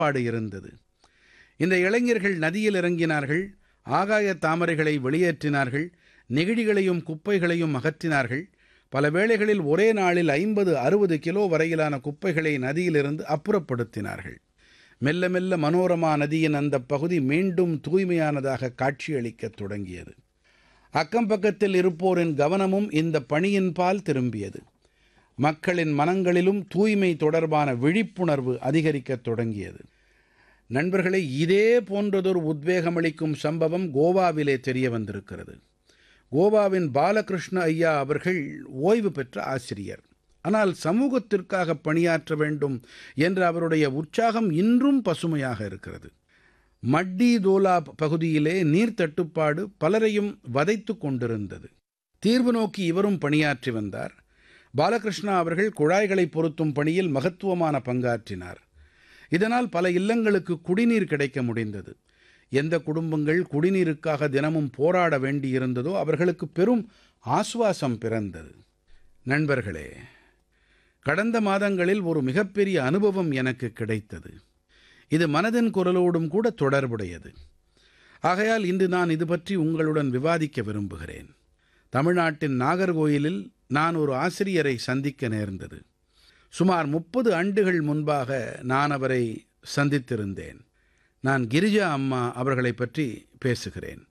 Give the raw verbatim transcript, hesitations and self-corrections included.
பாடு இருந்தது. இந்த இளைஞர்கள் நதியில் இறங்கினார்கள், ஆகாய தாமரைகளை வெளியேற்றினார்கள், நெகிழிகளையும் குப்பைகளையும் அகற்றினார்கள். பல வேளைகளில் ஒரே நாளில் ஐம்பது அறுபது கிலோ வரையிலான குப்பைகளை நதியிலிருந்து அப்புறப்படுத்தினார்கள். மெல்ல மெல்ல மனோரமா நதியின் அந்த பகுதி மீண்டும் தூய்மையானதாக காட்சியளிக்கத் தொடங்கியது. அக்கம்பக்கத்தில் இருப்போரின் கவனமும் இந்த பணியின் பால் திரும்பியது. மக்களின் மனங்களிலும் தூய்மை தொடர்பான விழிப்புணர்வு அதிகரிக்கத் தொடங்கியது. நண்பர்களே, இதே போன்றதொரு உத்வேகமளிக்கும் சம்பவம் கோவாவிலே தெரிய வந்திருக்கிறது. கோவாவின் பாலகிருஷ்ண ஐயா அவர்கள் ஓய்வு பெற்ற ஆசிரியர். ஆனால் சமூகத்திற்காக பணியாற்ற வேண்டும் என்ற அவருடைய உற்சாகம் இன்றும் பசுமையாக இருக்கிறது. மட்டி தோலாப் பகுதியிலே நீர் தட்டுப்பாடு பலரையும் வதைத்து கொண்டிருந்தது. தீர்வு நோக்கி இவரும் பணியாற்றி வந்தார். பாலகிருஷ்ணா அவர்கள் குழாய்களை பொருத்தும் பணியில் மகத்துவமான பங்காற்றினார். இதனால் பல இல்லங்களுக்கு குடிநீர் கிடைக்க முடிந்தது. எந்த குடும்பங்கள் குடிநீருக்காக தினமும் போராட வேண்டியிருந்ததோ அவர்களுக்கு பெரும் ஆசுவாசம் பிறந்தது. நண்பர்களே, கடந்த மாதங்களில் ஒரு மிகப்பெரிய அனுபவம் எனக்கு கிடைத்தது. இது மனதின் குரலோடும் கூட தொடர்புடையது. ஆகையால் இன்று நான் இது பற்றி உங்களுடன் விவாதிக்க விரும்புகிறேன். தமிழ்நாட்டின் நாகர்கோயிலில் நான் ஒரு ஆசிரியரை சந்திக்க நேர்ந்தது. சுமார் முப்பது ஆண்டுகள் முன்பாக நான் அவரை சந்தித்திருந்தேன். நான் கிரிஜா அம்மா அவர்களைப் பற்றி பேசுகிறேன்.